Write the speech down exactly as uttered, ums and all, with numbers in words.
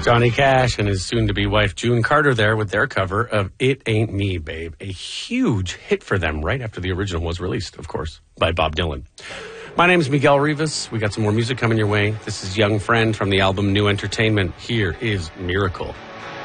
Johnny Cash and his soon-to-be wife June Carter there with their cover of It Ain't Me, Babe. A huge hit for them right after the original was released, of course, by Bob Dylan. My name is Miguel Rivas. We got some more music coming your way. This is Young Friend from the album New Entertainment. Here is Miracle.